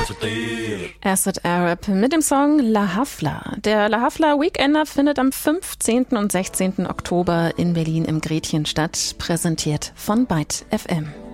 Acid Arab mit dem Song La Hafla. Der La Hafla Weekender findet am 15. und 16. Oktober in Berlin im Gretchen statt, präsentiert von Byte FM.